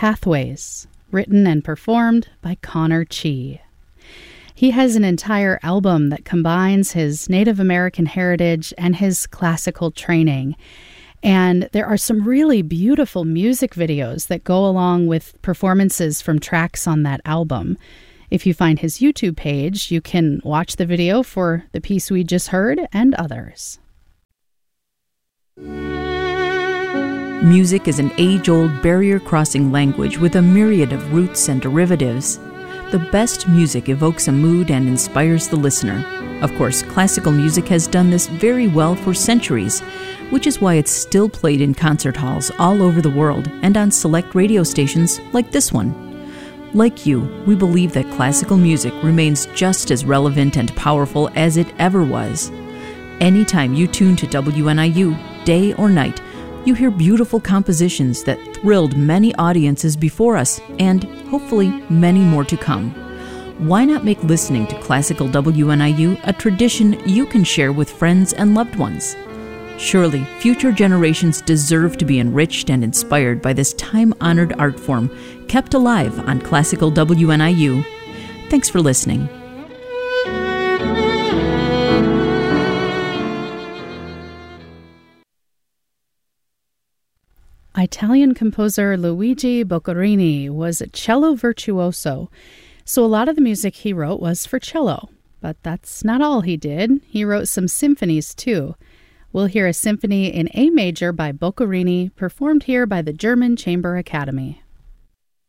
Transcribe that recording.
Pathways, written and performed by Connor Chi. He has an entire album that combines his Native American heritage and his classical training. And there are some really beautiful music videos that go along with performances from tracks on that album. If you find his YouTube page, you can watch the video for the piece we just heard and others. Music is an age-old barrier-crossing language with a myriad of roots and derivatives. The best music evokes a mood and inspires the listener. Of course, classical music has done this very well for centuries, which is why it's still played in concert halls all over the world and on select radio stations like this one. Like you, we believe that classical music remains just as relevant and powerful as it ever was. Anytime you tune to WNIU, day or night, you hear beautiful compositions that thrilled many audiences before us, and hopefully many more to come. Why not make listening to classical WNIU a tradition you can share with friends and loved ones? Surely, future generations deserve to be enriched and inspired by this time-honored art form kept alive on classical WNIU. Thanks for listening. Italian composer Luigi Boccherini was a cello virtuoso, so a lot of the music he wrote was for cello. But that's not all he did. He wrote some symphonies too. We'll hear a symphony in A major by Boccherini, performed here by the German Chamber Academy.